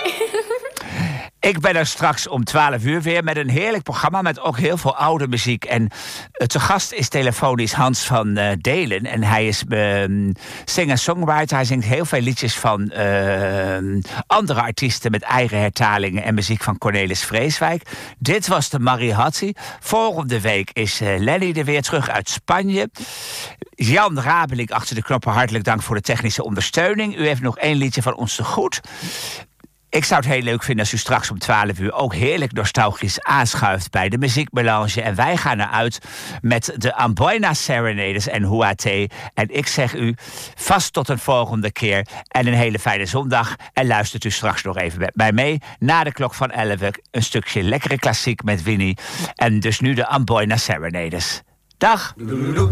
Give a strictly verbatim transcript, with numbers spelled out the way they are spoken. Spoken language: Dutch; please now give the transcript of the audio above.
Ik ben er straks om twaalf uur weer met een heerlijk programma met ook heel veel oude muziek. En uh, te gast is telefonisch Hans van uh, Delen. En hij is uh, singer-songwriter. Hij zingt heel veel liedjes van uh, andere artiesten met eigen hertalingen en muziek van Cornelis Vreeswijk. Dit was de Mariachi. Volgende week is uh, Lenny er weer terug uit Spanje. Jan Rabelink achter de knoppen, hartelijk dank voor de technische ondersteuning. U heeft nog één liedje van ons te goed. Ik zou het heel leuk vinden als u straks om twaalf uur ook heerlijk nostalgisch aanschuift bij de muziekmelange. En wij gaan eruit met de Amboina Serenaders en Huate. En ik zeg u vast tot een volgende keer en een hele fijne zondag. En luistert u straks nog even met mij mee. Na de klok van elf een stukje lekkere klassiek met Winnie. En dus nu de Amboina Serenaders. Dag!